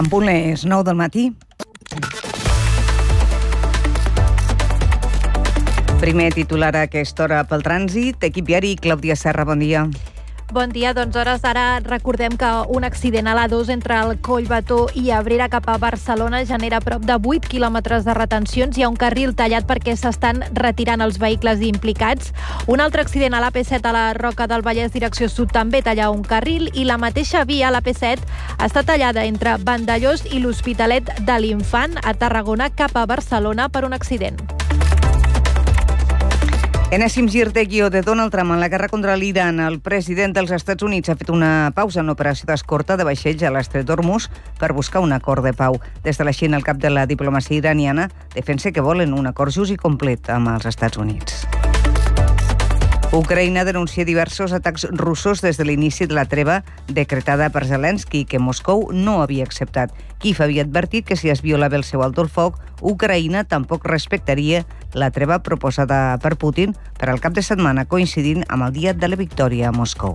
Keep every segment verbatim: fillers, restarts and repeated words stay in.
En punt les nou del matí. Primer titular a aquesta hora pel trànsit. Equip viari, Clàudia Serra, bon dia. Bon dia, doncs hores d'ara recordem que un accident a l'A dos entre el Collbató i Abrera cap a Barcelona genera prop de vuit quilòmetres de retencions. Hi ha un carril tallat perquè s'estan retirant els vehicles implicats. Un altre accident a l'A P set a la Roca del Vallès, direcció sud, també talla un carril, i la mateixa via, l'A P set, està tallada entre Vandellòs i l'Hospitalet de l'Infant a Tarragona cap a Barcelona per un accident. Enèsim gir de guió de Donald Trump en la guerra contra l'Iran. El president dels Estats Units ha fet una pausa en l'operació d'escorta de vaixells a l'estret d'Hormuz per buscar un acord de pau. Des de la Xina, el cap de la diplomacia iraniana defensa que volen un acord just i complet amb els Estats Units. Ucraïna denuncia diversos atacs russos des de l'inici de la treva decretada per Zelensky, que Moscou no havia acceptat. Kíev havia advertit que si es violava el seu alto el foc, Ucraïna tampoc respectaria la treva proposada per Putin per al cap de setmana, coincidint amb el dia de la victòria a Moscou.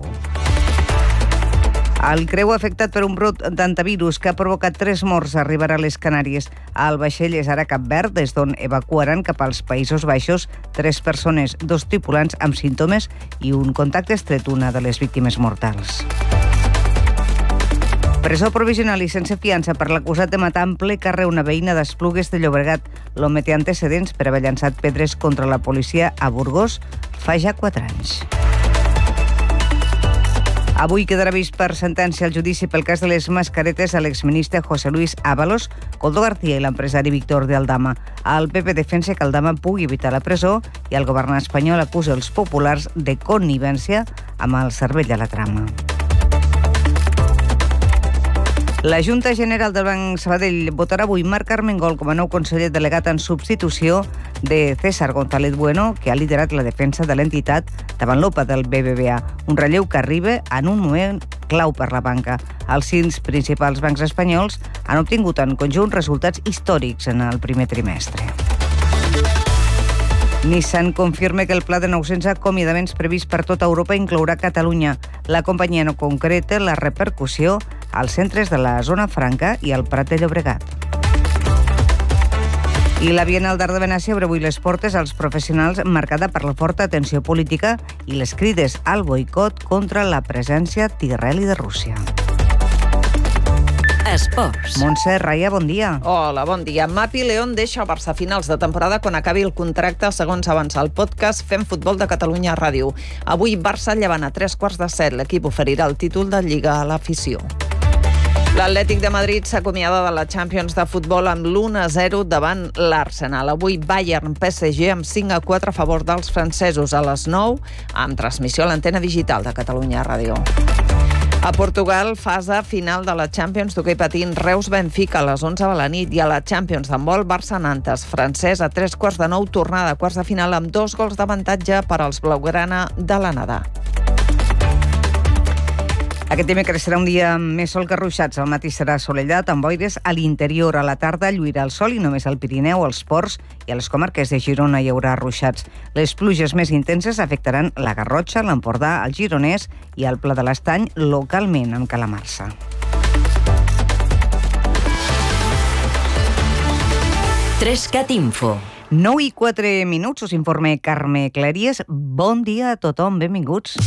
El creu afectat per un brot d'antivirus que ha provocat tres morts arribarà a les Canàries. El vaixell és ara a Cap Verd, des d'on evacuaran cap als Països Baixos tres persones, dos tripulants amb símptomes i un contacte estret, una de les víctimes mortals. Presó provisional i sense fiança per l'acusat de matar en ple carrer una veïna d'Esplugues de Llobregat. L'home té antecedents per haver llançat pedres contra la policia a Burgos fa ja quatre anys. Avui quedarà vist per sentència el judici pel cas de les mascaretes a l'exministre José Luis Ábalos, Koldo García i l'empresari Víctor de Aldama. El P P defensa que Aldama pugui evitar la presó i el govern espanyol acusa els populars de connivència amb el cervell de la trama. La Junta General del Banc Sabadell votarà avui Marc Armengol com a nou conseller delegat en substitució de César González Bueno, que ha liderat la defensa de l'entitat davant l'O P A del B B V A, un relleu que arriba en un moment clau per la banca. Els cinc principals bancs espanyols han obtingut en conjunt resultats històrics en el primer trimestre. Nissan confirma que el pla de nou-cents acomiadaments previst per tota Europa inclourà Catalunya. La companyia no concreta la repercussió als centres de la Zona Franca i al Prat de Llobregat. I la Bienal d'Art de Venècia obre avui les portes als professionals, marcada per la forta tensió política i les crides al boicot contra la presència d'Israel i de Rússia. Esports. Montse Raia, bon dia. Hola, bon dia. Mapi León deixa el Barça a finals de temporada quan acabi el contracte, segons avança el podcast Fem Futbol de Catalunya Ràdio. Avui Barça Llevant a tres quarts de set. L'equip oferirà el títol de Lliga a l'afició. L'Atlètic de Madrid s'acomiada de la Champions de futbol amb l'u a zero davant l'Arsenal. Avui Bayern P S G amb cinc a quatre a favor dels francesos a les nou, amb transmissió a l'antena digital de Catalunya Ràdio. A Portugal, fase final de la Champions d'hoquei patins, Reus-Benfica a les onze de la nit, i a la Champions d'handbol, Barça-Nantes, francès a tres quarts de nou, tornada a quarts de final amb dos gols d'avantatge per als blaugrana de l'Anadà. Aquest dimecres serà un dia més sol que ruixats. Al matí serà assolellat, amb boires a l'interior. A la tarda lluirà el sol i només al Pirineu, als Ports i a les comarques de Girona hi haurà ruixats. Les pluges més intenses afectaran la Garrotxa, l'Empordà, el Gironès i el Pla de l'Estany, localment amb calamarsa. Trescat Info. nou i quatre minuts, us informa Carme Cleries. Bon dia a tothom, benvinguts.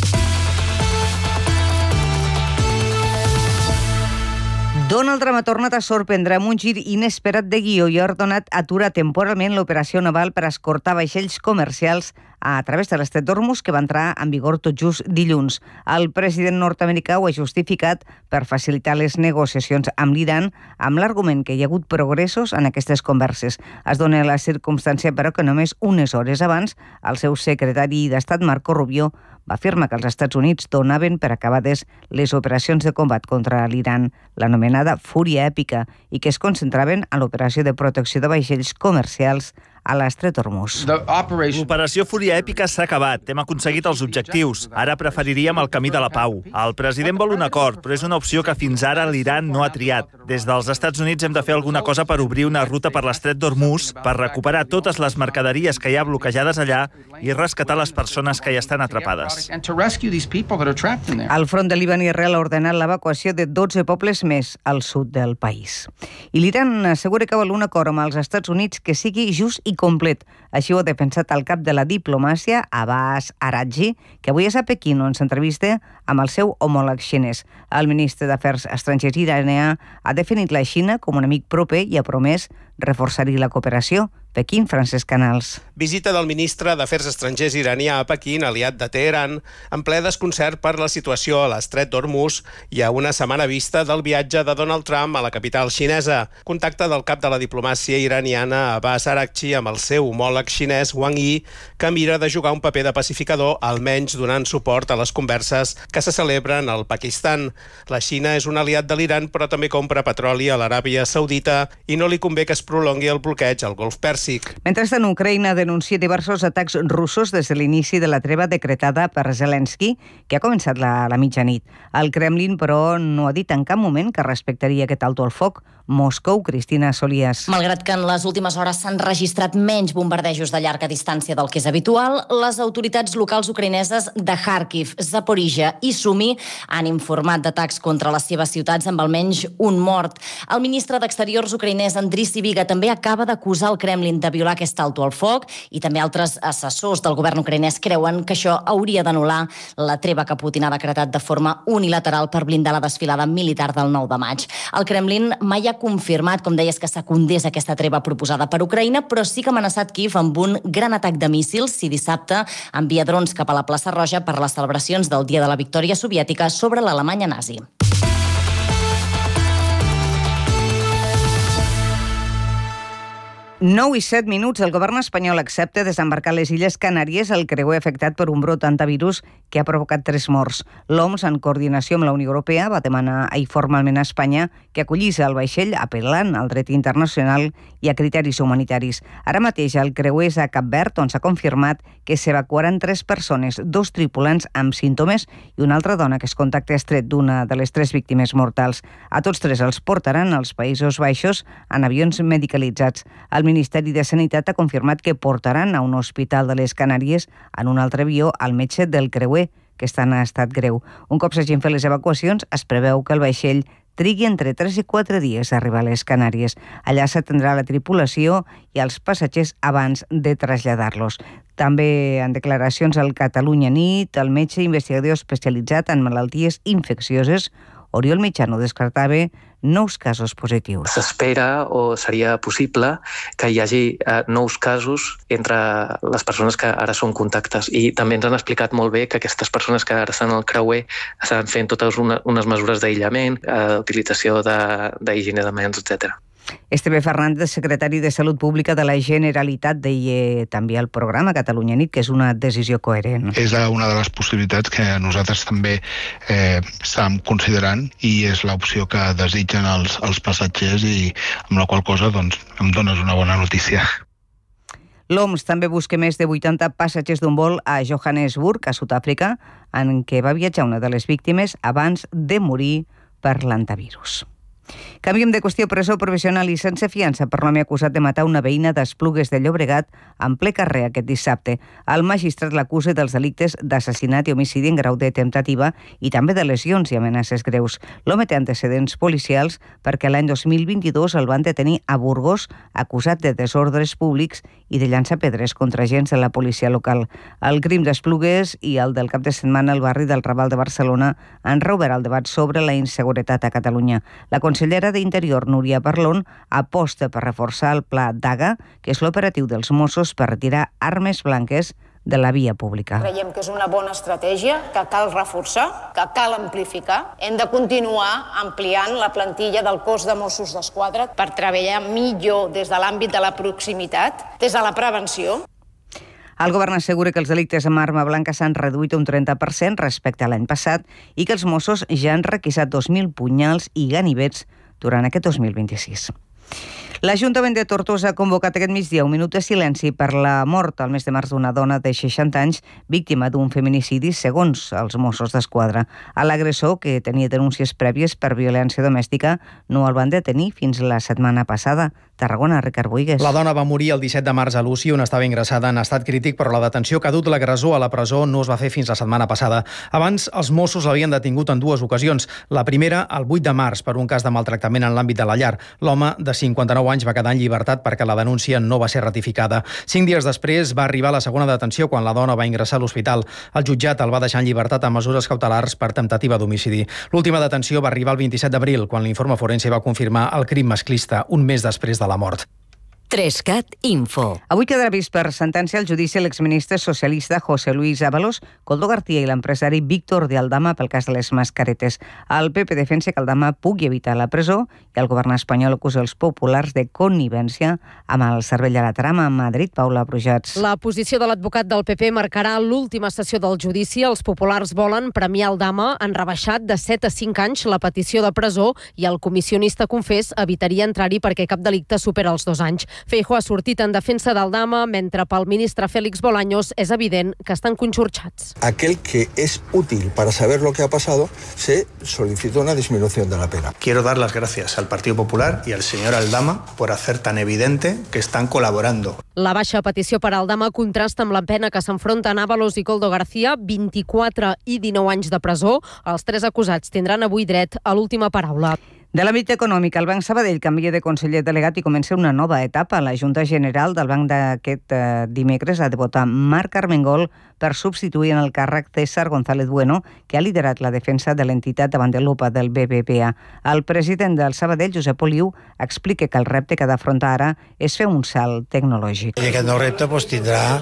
Donald Trump ha tornat a sorprendre amb un gir inesperat de guió i ha ordenat aturar temporalment l'operació naval per escortar vaixells comercials a través de l'estret d'Hormuz, que va entrar en vigor tot just dilluns. El president nord-americà ho ha justificat per facilitar les negociacions amb l'Iran, amb l'argument que hi ha hagut progressos en aquestes converses. Es dona la circumstància, però, que només unes hores abans el seu secretari d'Estat, Marco Rubio, va afirmar que els Estats Units donaven per acabades les operacions de combat contra l'Iran, l'anomenada Fúria Èpica, i que es concentraven en l'operació de protecció de vaixells comercials a l'estret d'Hormuz. L'operació Fúria Èpica s'ha acabat. Hem aconseguit els objectius. Ara preferiríem el camí de la pau. El president vol un acord, però és una opció que fins ara l'Iran no ha triat. Des dels Estats Units hem de fer alguna cosa per obrir una ruta per l'estret d'Hormuz, per recuperar totes les mercaderies que hi ha bloquejades allà i rescatar les persones que hi estan atrapades. El front de Líban i Israel ha ordenat l'evacuació de dotze pobles més al sud del país. I l'Iran assegura que vol un acord amb els Estats Units que sigui just i complet. Així ho ha defensat el cap de la diplomàcia, Abbas Araghchi, que avui és a Pequín, on s'entrevista amb el seu homòleg xinès. El ministre d'Afers Estrangers iranià ha definit la Xina com un amic proper i ha promès reforçar-hi la cooperació. Pequín, Francesc Canals. Visita del ministre d'Afers Estrangers iranià a Pequín, aliat de Teheran, en ple desconcert per la situació a l'estret d'Hormuz i a una setmana vista del viatge de Donald Trump a la capital xinesa. Contacte del cap de la diplomàcia iraniana Abbas Araghchi amb el seu homòleg xinès Wang Yi, que mira de jugar un paper de pacificador, almenys donant suport a les converses que se celebren al Pakistan. La Xina és un aliat de l'Iran, però també compra petroli a l'Aràbia Saudita i no li convé que es prolongui el bloqueig al Golf Pèrsic. Mentrestant, Ucraïna denuncia diversos atacs russos des de l'inici de la treva decretada per Zelensky, que ha començat la, la mitjanit. El Kremlin, però, no ha dit en cap moment que respectaria aquest alto al foc. Moscou, Cristina Solías. Malgrat que en les últimes hores s'han registrat menys bombardejos de llarga distància del que és habitual, les autoritats locals ucraïneses de Kharkiv, Zaporizhia i Sumi han informat d'atacs contra les seves ciutats amb almenys un mort. El ministre d'Exteriors ucraïnès Andriy Sybiga també acaba d'acusar el Kremlin de violar aquest alto al foc i també altres assessors del govern ucraïnès creuen que això hauria d'anul·lar la treva que Putin ha decretat de forma unilateral per blindar la desfilada militar del nou de maig. El Kremlin mai ha confirmat, com deies, que secundés aquesta treva proposada per Ucraïna, però sí que ha amenaçat Kiev amb un gran atac de míssils si dissabte envia drons cap a la plaça Roja per les celebracions del Dia de la Victòria Soviètica sobre l'Alemanya nazi. nou i set minuts. El govern espanyol accepta desembarcar a les Illes Canàries el creuer afectat per un brot antivirus que ha provocat tres morts. L'O M S, en coordinació amb la Unió Europea, va demanar ahir formalment a Espanya que acollís el vaixell apel·lant al dret internacional i a criteris humanitaris. Ara mateix el creuer és a Cap Verd, on s'ha confirmat que s'evacuaran tres persones, dos tripulants amb símptomes i una altra dona que és contacte estret d'una de les tres víctimes mortals. A tots tres els portaran als Països Baixos en avions medicalitzats. El Ministeri de Sanitat ha confirmat que portaran a un hospital de les Canàries en un altre avió al metge del creuer, que està en estat greu. Un cop s'hagin fet les evacuacions, es preveu que el vaixell trigui entre tres i quatre dies a arribar a les Canàries. Allà s'atendrà la tripulació i els passatgers abans de traslladar-los. També en declaracions al Catalunya Nit, el metge investigador especialitzat en malalties infeccioses, Oriol Mitjano, descartava nous casos positius. S'espera o seria possible que hi hagi eh, nous casos entre les persones que ara són contactes i també ens han explicat molt bé que aquestes persones que ara estan al creuer estan fent totes una, unes mesures d'aïllament, eh, utilització d'higiene de, de mans, etcètera. Esteve Fernández, secretari de Salut Pública de la Generalitat, deia també al programa Catalunya Nit que és una decisió coherent. És una de les possibilitats que nosaltres també eh, estem considerant i és l'opció que desitgen els, els passatgers i amb la qual cosa doncs, em dones una bona notícia. L'O M S també busca més de vuitanta passatgers d'un vol a Johannesburg, a Sud-àfrica, en què va viatjar una de les víctimes abans de morir per l'antivirus. Canviem de qüestió. Presó provisional i sense fiança per l'home acusat de matar una veïna d'Esplugues de Llobregat en ple carrer aquest dissabte. El magistrat l'acusa dels delictes d'assassinat i homicidi en grau de temptativa i també de lesions i amenaces greus. L'home té antecedents policials perquè l'any dos mil vint-i-dos el van detenir a Burgos acusat de desordres públics i de llançar pedres contra agents de la policia local. El crim d'Esplugues i el del cap de setmana al barri del Raval de Barcelona han reobert el debat sobre la inseguretat a Catalunya. La consellera d'Interior, Núria Parlon, aposta per reforçar el pla DAGA, que és l'operatiu dels Mossos per retirar armes blanques de la via pública. Creiem que és una bona estratègia, que cal reforçar, que cal amplificar. Hem de continuar ampliant la plantilla del cos de Mossos d'Esquadra per treballar millor des de l'àmbit de la proximitat, des de la prevenció. El govern assegura que els delictes amb arma blanca s'han reduït un trenta per cent respecte a l'any passat i que els Mossos ja han requisat dos mil punyals i ganivets durant aquest dos mil vint-i-sis. L'Ajuntament de Tortosa ha convocat aquest migdia un minut de silenci per la mort al mes de març d'una dona de seixanta anys víctima d'un feminicidi, segons els Mossos d'Esquadra. A l'agressor, que tenia denúncies prèvies per violència domèstica, no el van detenir fins la setmana passada. Tarragona, Ricard Boigues. La dona va morir el disset de març a l'U C I, on estava ingressada en estat crític, però la detenció que ha dut l'agressor a la presó no es va fer fins la setmana passada. Abans, els Mossos l'havien detingut en dues ocasions. La primera, el vuit de març, per un cas de maltractament en l'àmbit de la llar. L'home, de cinquanta-nou anys, va quedar en llibertat perquè la denúncia no va ser ratificada. Cinc dies després va arribar la segona detenció quan la dona va ingressar a l'hospital. El jutjat el va deixar en llibertat amb mesures cautelars per temptativa d'homicidi. L'última detenció va arribar el vint-i-set d'abril, quan l'informe forense va confirmar el crim masclista, un mes després de la mort. Trescat Info. Avui quedarà vist per sentència el judici a l'exministre socialista José Luis Ábalos, Koldo García i l'empresari Víctor de Aldama pel cas de les mascaretes. El P P defensa que Aldama pugui evitar la presó i el govern espanyol acusa els populars de connivència amb el cervell de la trama a Madrid. Paula Brujats. La posició de l'advocat del P P marcarà l'última sessió del judici. Els populars volen premiar Aldama. Han rebaixat de set a cinc anys la petició de presó i el comissionista confés evitaria entrar-hi perquè cap delicte supera els dos anys. Feijóo ha sortit en defensa d'Aldama, mentre pel ministre Félix Bolaños és evident que estan conxorxats. Aquel que es útil para saber lo que ha pasado, se solicita una disminución de la pena. Quiero dar las gracias al Partido Popular y al señor Aldama por hacer tan evidente que están colaborando. La baixa petició per Aldama contrasta amb la pena que s'enfronten Ábalos i Koldo García, vint-i-quatre i dinou anys de presó. Els tres acusats tindran avui dret a l'última paraula. De l'àmbit econòmic, el Banc Sabadell canvia de conseller delegat i comença una nova etapa. La Junta General del Banc d'aquest eh, dimecres ha de votar Marc Armengol per substituir en el càrrec César González Bueno, que ha liderat la defensa de l'entitat davant de l'O P A del B B V A. El president del Sabadell, Josep Oliu, explica que el repte que ha d'afrontar ara és fer un salt tecnològic. I aquest nou repte doncs, tindrà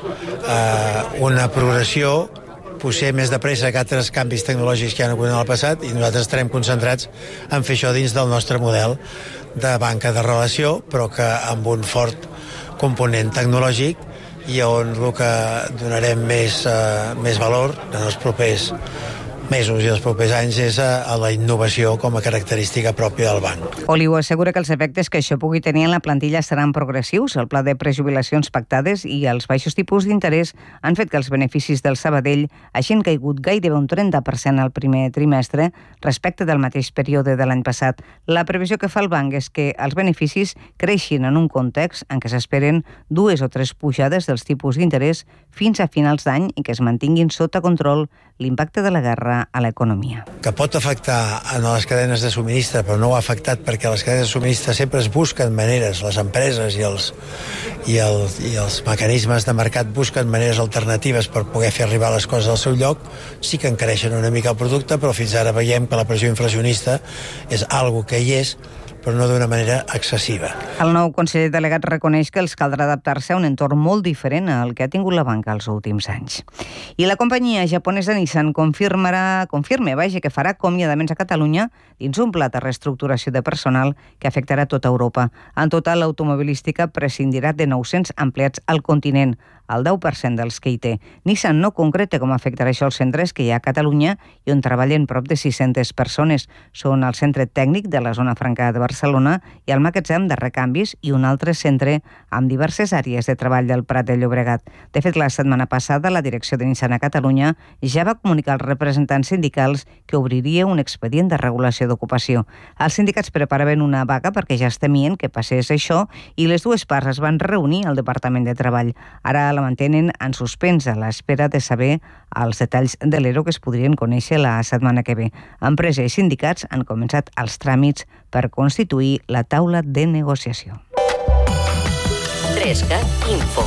eh, una progressió potser més de pressa que altres canvis tecnològics que hi ha hagut en el passat, i nosaltres estarem concentrats en fer això dins del nostre model de banca de relació, però que amb un fort component tecnològic i on el que donarem més, eh, més valor en els propers mesos i els propers anys és a, a la innovació com a característica pròpia del banc. Oliu assegura que els efectes que això pugui tenir en la plantilla seran progressius. El pla de prejubilacions pactades i els baixos tipus d'interès han fet que els beneficis del Sabadell hagin caigut gairebé un trenta per cent al primer trimestre respecte del mateix període de l'any passat. La previsió que fa el banc és que els beneficis creixin en un context en què s'esperen dues o tres pujades dels tipus d'interès fins a finals d'any i que es mantinguin sota control l'impacte de la guerra a l'economia. Que pot afectar a les cadenes de subministre, però no ho ha afectat perquè les cadenes de subministre sempre es busquen maneres, les empreses i els, i, el, i els mecanismes de mercat busquen maneres alternatives per poder fer arribar les coses al seu lloc. Sí que encareixen una mica el producte, però fins ara veiem que la pressió inflacionista és algo que hi és, però no d'una manera excessiva. El nou conseller delegat reconeix que els caldrà adaptar-se a un entorn molt diferent al que ha tingut la banca els últims anys. I la companyia japonesa Nissan confirmarà, confirma vaja, que farà acomiadaments a Catalunya dins un pla de reestructuració de personal que afectarà tota Europa. En total, l'automobilística prescindirà de nou-cents empleats al continent, el deu per cent dels que hi té. Nissan no concreta com afectarà això als centres que hi ha a Catalunya i on treballen prop de sis-centes persones. Són el centre tècnic de la zona franca de Barcelona i el magatzem de recanvis i un altre centre amb diverses àrees de treball del Prat de Llobregat. De fet, la setmana passada, la direcció de Nissan a Catalunya ja va comunicar als representants sindicals que obriria un expedient de regulació d'ocupació. Els sindicats preparaven una vaga perquè ja es temien que passés això i les dues parts es van reunir al Departament de Treball. Ara la mantenen en suspens a l'espera de saber els detalls de l'E R O que es podrien conèixer la setmana que ve. Empresa i sindicats han començat els tràmits per constituir la taula de negociació. Trescat Info.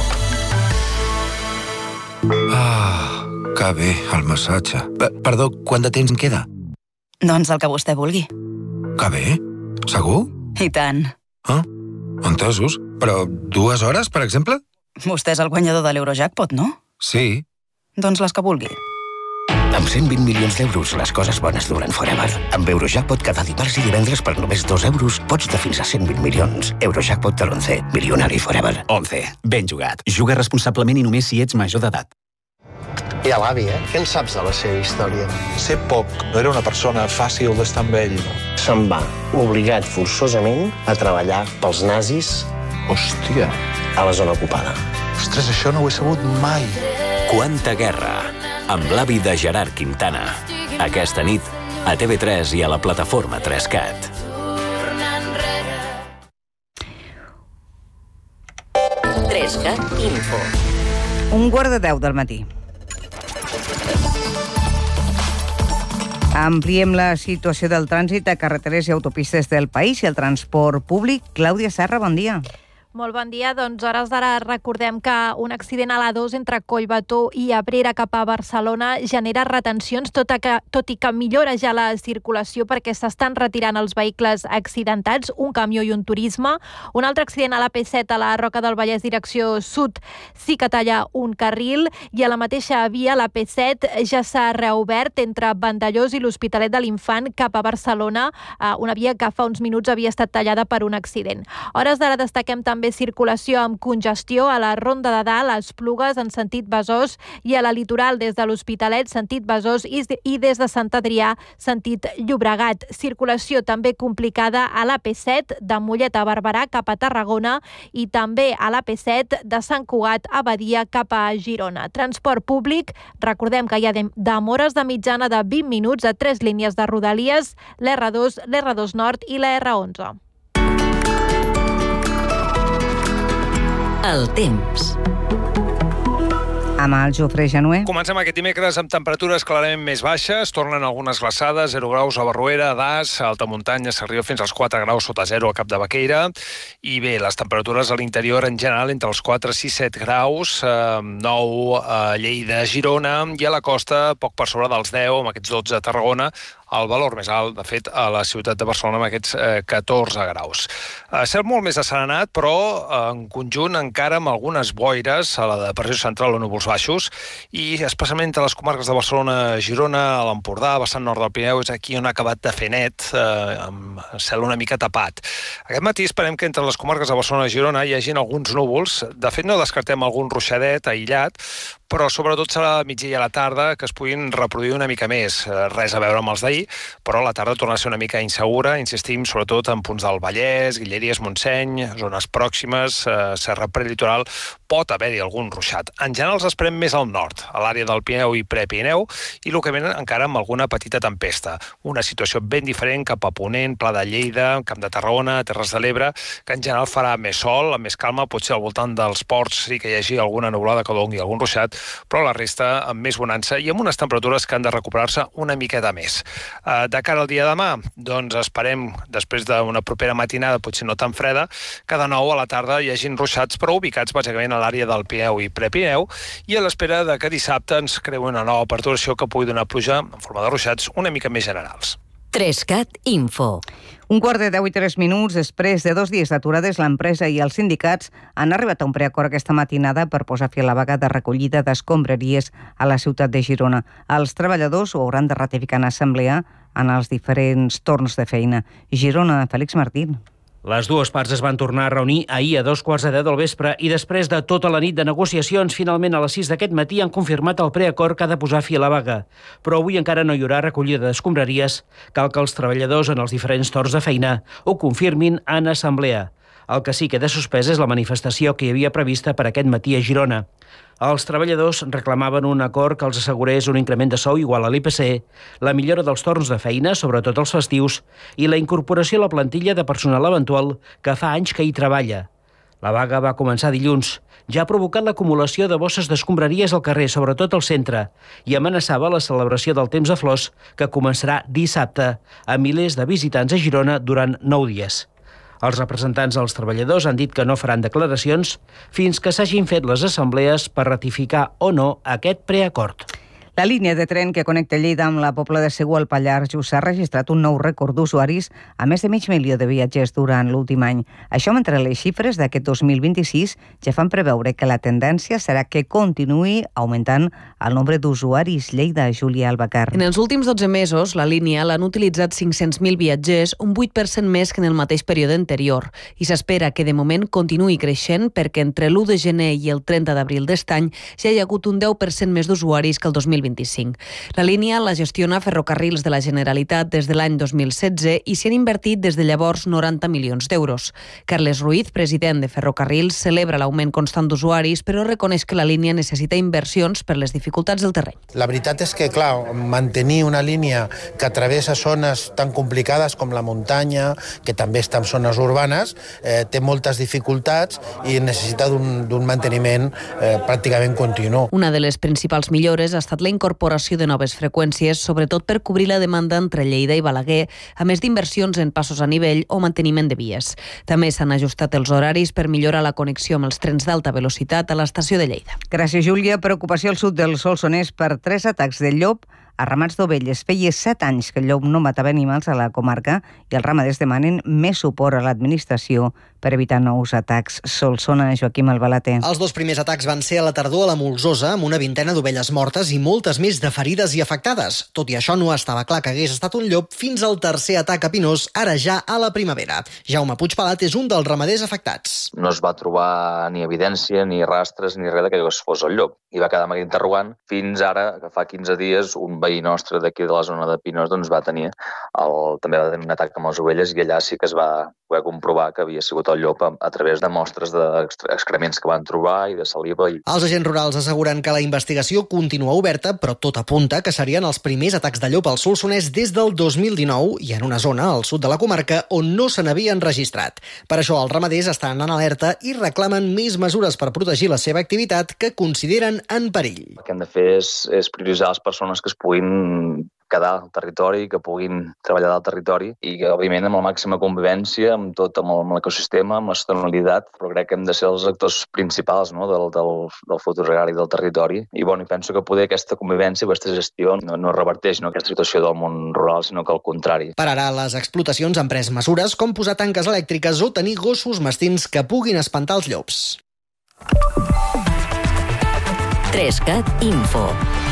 Ah, que bé, el massatge. Perdó, quant de temps em queda? Doncs el que vostè vulgui. Que bé? Segur? I tant. Ah, entesos. Però dues hores, per exemple? Vostè és el guanyador de l'Eurojackpot, no? Sí. Doncs les que vulgui. Amb cent vint milions d'euros, les coses bones duren forever. Amb Eurojackpot, cada dimarts i divendres per només dos euros, pots de fins a cent vint milions. Eurojackpot de l'onze. Milionari forever. onze. Ben jugat. Juga responsablement i només si ets major d'edat. I a l'avi, eh? Què en saps de la seva història? Sé poc. No era una persona fàcil d'estar amb ell. Se'n va, obligat forçosament a treballar pels nazis. Hòstia. A la zona ocupada. Ostres, això no ho he sabut mai. Quanta guerra, amb l'avi de Gerard Quintana. Aquesta nit, a T V tres i a la plataforma tres cat. tres cat Info. Un quart de deu del matí. Ampliem la situació del trànsit a carreteres i autopistes del país i el transport públic. Clàudia Serra, bon dia. Molt bon dia. Doncs hores d'ara recordem que un accident a l'A dos entre Collbató i Abrera cap a Barcelona genera retencions, tot, que, tot i que millora ja la circulació perquè s'estan retirant els vehicles accidentats, un camió i un turisme. Un altre accident a l'A P set a la Roca del Vallès direcció sud sí que talla un carril i a la mateixa via l'A P set ja s'ha reobert entre Vandellós i l'Hospitalet de l'Infant cap a Barcelona, una via que fa uns minuts havia estat tallada per un accident. Hores d'ara destaquem també també circulació amb congestió a la Ronda de Dalt, a Esplugues en sentit Besòs i a la Litoral des de l'Hospitalet sentit Besòs i des de Sant Adrià sentit Llobregat. Circulació també complicada a l'A P set de Mollet a Barberà cap a Tarragona i també a l'A P set de Sant Cugat a Badia cap a Girona. Transport públic, recordem que hi ha demores de mitjana de vint minuts a tres línies de Rodalies, l'R dos, l'R dos Nord i la R onze. El temps. Amb el Jofre Januer. Comencem aquest dimecres amb temperatures clarament més baixes. Tornen algunes glaçades, zero graus a Barruera, a Das, a alta muntanya s'arriba fins als quatre graus sota zero a Capdevaqueira. I bé, les temperatures a l'interior en general entre els quatre, sis, set graus, eh, nou a Lleida, Girona, i a la costa poc per sobre dels deu, amb aquests dotze a Tarragona, el valor més alt, de fet, a la ciutat de Barcelona amb aquests eh, catorze graus. Eh, cel molt més asserenat, però eh, en conjunt encara amb algunes boires a la depressió central o núvols baixos, i especialment entre les comarques de Barcelona, Girona, a l'Empordà, vessant nord del Pirineu, és aquí on ha acabat de fer net, eh, amb cel una mica tapat. Aquest matí esperem que entre les comarques de Barcelona i Girona hi hagin alguns núvols. De fet, no descartem algun ruixadet aïllat, però sobretot serà a migdia i a la tarda que es puguin reproduir una mica més. Res a veure amb els d'ahir, però la tarda torna a ser una mica insegura, insistim, sobretot en punts del Vallès, Guilleries, Montseny, zones pròximes, eh, Serra Prelitoral, pot haver-hi algun ruixat. En general els esperem més al nord, a l'àrea del Pirineu i Prepirineu, i localment encara amb alguna petita tempesta. Una situació ben diferent cap a Ponent, Pla de Lleida, Camp de Tarragona, Terres de l'Ebre, que en general farà més sol, amb més calma, potser al voltant dels ports sí que hi hagi alguna nuvolada que doni algun ruixat, però la resta amb més bonança i amb unes temperatures que han de recuperar-se una miqueta més. De cara al dia de demà, doncs esperem, després d'una propera matinada potser no tan freda, que de nou a la tarda hi hagin ruixats, però ubicats bàsicament a l'àrea del Pirineu i Prepirineu, i a l'espera de que dissabte ens creui una nova perturbació que pugui donar pluja en forma de ruixats una mica més generals. tres cat Info. Un quart de deu i tres minuts després de dos dies d'aturades, l'empresa i els sindicats han arribat a un preacord aquesta matinada per posar fi a la vaga de recollida d'escombraries a la ciutat de Girona. Els treballadors ho hauran de ratificar en assemblea en els diferents torns de feina. Girona, Fèlix Martín. Les dues parts es van tornar a reunir ahir a dos quarts de deu del vespre i després de tota la nit de negociacions, finalment a les sis d'aquest matí han confirmat el preacord que ha de posar fi a la vaga. Però avui encara no hi haurà recollida d'escombraries. Cal que els treballadors en els diferents torns de feina ho confirmin en assemblea. El que sí que queda suspès és la manifestació que hi havia prevista per aquest matí a Girona. Els treballadors reclamaven un acord que els assegurés un increment de sou igual a l'I P C, la millora dels torns de feina, sobretot els festius, i la incorporació a la plantilla de personal eventual que fa anys que hi treballa. La vaga va començar dilluns. Ja ha provocat l'acumulació de bosses d'escombraries al carrer, sobretot al centre, i amenaçava la celebració del Temps de Flors, que començarà dissabte, amb milers de visitants a Girona durant nou dies. Els representants dels treballadors han dit que no faran declaracions fins que s'hagin fet les assemblees per ratificar o no aquest preacord. La línia de tren que connecta Lleida amb la Pobla de Segur al Pallars Jussà ha registrat un nou rècord d'usuaris a més de mig milió de viatgers durant l'últim any. Això mentre les xifres d'aquest dos mil vint-i-sis ja fan preveure que la tendència serà que continuï augmentant el nombre d'usuaris. Lleida, Júlia Albacar. En els últims dotze mesos, la línia l'han utilitzat cinc-cents mil viatgers, un vuit per cent més que en el mateix període anterior, i s'espera que de moment continuï creixent perquè entre l'u de gener i el trenta d'abril d'est any ja hi ha hagut un deu per cent més d'usuaris que el dos mil vint-i-cinc. La línia la gestiona Ferrocarrils de la Generalitat des de l'any dos mil setze i s'hi han invertit des de llavors noranta milions d'euros. Carles Ruiz, president de Ferrocarrils, celebra l'augment constant d'usuaris, però reconeix que la línia necessita inversions per les dificultats del terreny. La veritat és que, clar, mantenir una línia que travessa zones tan complicades com la muntanya, que també està en zones urbanes, eh, té moltes dificultats i necessita d'un manteniment eh, pràcticament continu. Una de les principals millores ha estat la incorporació de noves freqüències, sobretot per cobrir la demanda entre Lleida i Balaguer, a més d'inversions en passos a nivell o manteniment de vies. També s'han ajustat els horaris per millorar la connexió amb els trens d'alta velocitat a l'estació de Lleida. Gràcies, Júlia. Preocupació al sud del Solsonès per tres atacs de llop a ramats d'ovelles. Feia set anys que el llop no matava animals a la comarca i els ramaders demanen més suport a l'administració per evitar nous atacs. Solsona, Joaquim Albalate. Els dos primers atacs van ser a la tardor a la Molsosa, amb una vintena d'ovelles mortes i moltes més de ferides i afectades. Tot i això, no estava clar que hagués estat un llop fins al tercer atac a Pinós, ara ja a la primavera. Jaume Puigpelat és un dels ramaders afectats. No es va trobar ni evidència, ni rastres, ni res que fos el llop. I va quedar amb interrogant fins ara, que fa quinze dies, un veí nostre d'aquí de la zona de Pinós doncs va tenir el, també va tenir un atac amb les ovelles i allà sí que es va poder comprovar que havia sigut el llop a, a través de mostres d'excrements que van trobar i de saliva. I... Els agents rurals asseguren que la investigació continua oberta, però tot apunta que serien els primers atacs de llop al Solsonès des del dos mil dinou i en una zona al sud de la comarca on no se n'havien registrat. Per això els ramaders estan en alerta i reclamen més mesures per protegir la seva activitat que consideren en perill. El que hem de fer és, és prioritzar les persones que es puguin quedar al territori, que puguin treballar al territori i que, òbviament, amb la màxima convivència, amb tot, amb l'ecosistema, amb la sostenibilitat, però crec que hem de ser els actors principals, no?, del, del, del futur agrari del territori. I, bueno, penso que poder aquesta convivència, aquesta gestió, no, no reverteix no, aquesta situació del món rural, sinó que al contrari. Per ara, les explotacions han pres mesures com posar tanques elèctriques o tenir gossos mastins que puguin espantar els llops. Trescat Info.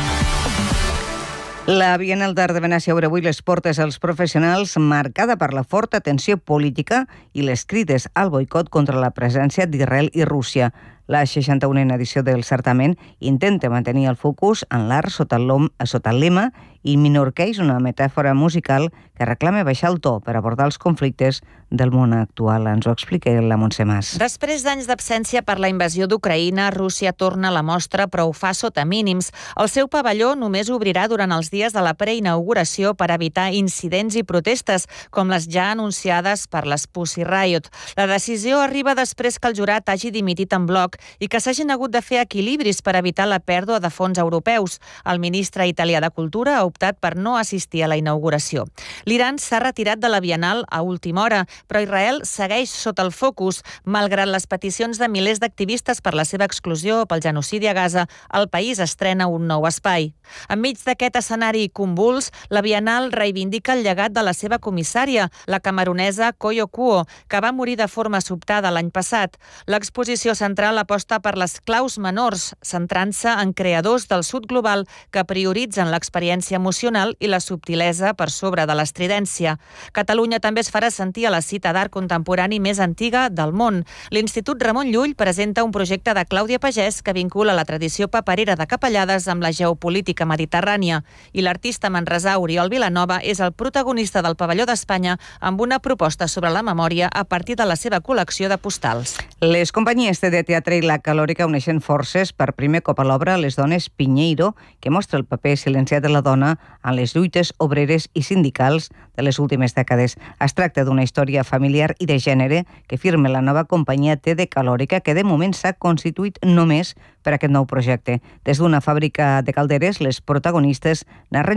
La Bienal d'Art de Venècia obre avui les portes als professionals, marcada per la forta tensió política i les crides al boicot contra la presència d'Israel i Rússia. La seixanta-unena edició del certamen intenta mantenir el focus en l'art sota el lema i minorqueix una metàfora musical que reclama baixar el to per abordar els conflictes del món actual. Ens ho explica la Montse Mas. Després d'anys d'absència per la invasió d'Ucraïna, Rússia torna a la mostra, però ho fa sota mínims. El seu pavelló només obrirà durant els dies de la preinauguració per evitar incidents i protestes, com les ja anunciades per les Pussy Riot. La decisió arriba després que el jurat hagi dimitit en bloc i que s'hagin hagut de fer equilibris per evitar la pèrdua de fons europeus. El ministre italià de Cultura ha optat per no assistir a la inauguració. L'Iran s'ha retirat de la Bienal a última hora, però Israel segueix sota el focus. Malgrat les peticions de milers d'activistes per la seva exclusió o pel genocidi a Gaza, el país estrena un nou espai. Enmig d'aquest escenari convuls, la Bienal reivindica el llegat de la seva comissària, la camerunesa Koyo Kuo, que va morir de forma sobtada l'any passat. L'exposició central aposta per les claus menors, centrant-se en creadors del sud global que prioritzen l'experiència emocional i la subtilesa per sobre de l'estridència. Catalunya també es farà sentir a la cita d'art contemporani més antiga del món. L'Institut Ramon Llull presenta un projecte de Clàudia Pagès que vincula la tradició paperera de Capellades amb la geopolítica mediterrània. I l'artista manresà Oriol Vilanova és el protagonista del Pavelló d'Espanya amb una proposta sobre la memòria a partir de la seva col·lecció de postals. Les companyies de teatre i la Calòrica uneixen forces per primer cop a l'obra Les dones Pinheiro, que mostra el paper silenciat de la dona en les lluites obreres i sindicals de les últimes dècades. Es tracta d'una història familiar i de gènere que firma la nova companyia T de Calòrica, que de moment s'ha constituït només per aquest nou projecte. Des d'una fàbrica de calderes, les protagonistes narren